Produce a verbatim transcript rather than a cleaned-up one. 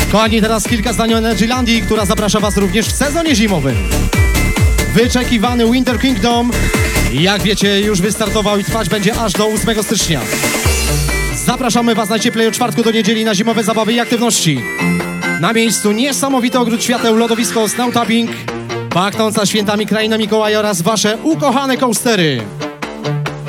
Kochani, teraz kilka zdań o Energylandii, która zaprasza was również w sezonie zimowym. Wyczekiwany Winter Kingdom, jak wiecie, już wystartował i trwać będzie aż do ósmego stycznia. Zapraszamy was najcieplej od czwartku do niedzieli na zimowe zabawy i aktywności. Na miejscu niesamowity ogród świateł, lodowisko Snow Tapping, pachnąca świętami kraina Mikołaja oraz wasze ukochane coastery.